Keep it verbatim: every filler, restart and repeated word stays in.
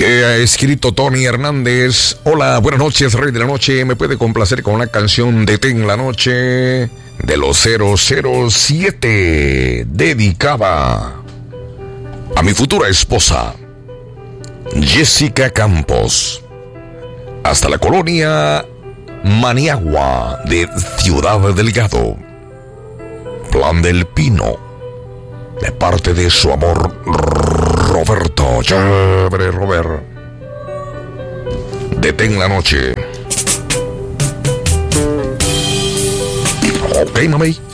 Eh, ha escrito Tony Hernández. Hola, buenas noches, Rey de la Noche. ¿Me puede complacer con una canción de Ten la Noche de los cero cero siete? Dedicada a mi futura esposa, Jessica Campos, hasta la colonia Maniagua de Ciudad Delgado, Plan del Pino, de parte de su amor Roberto. Chévere, Robert. Detén la noche. Ok, mami.